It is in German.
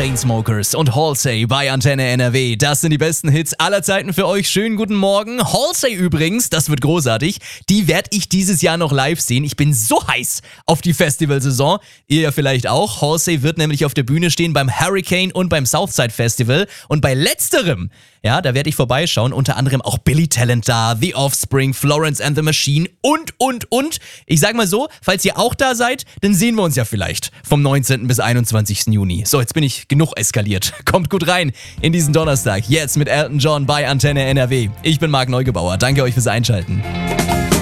Chainsmokers und Halsey bei Antenne NRW. Das sind die besten Hits aller Zeiten für euch. Schönen guten Morgen. Halsey übrigens, das wird großartig. Die werde ich dieses Jahr noch live sehen. Ich bin so heiß auf die Festivalsaison. Ihr ja vielleicht auch. Halsey wird nämlich auf der Bühne stehen beim Hurricane und beim Southside Festival. Und bei letzterem, ja, da werde ich vorbeischauen. Unter anderem auch Billy Talent da, The Offspring, Florence and the Machine und. Ich sag mal so, falls ihr auch da seid, dann sehen wir uns ja vielleicht vom 19. bis 21. Juni. So, jetzt bin ich genug eskaliert. Kommt gut rein in diesen Donnerstag. Jetzt mit Elton John bei Antenne NRW. Ich bin Marc Neugebauer. Danke euch fürs Einschalten.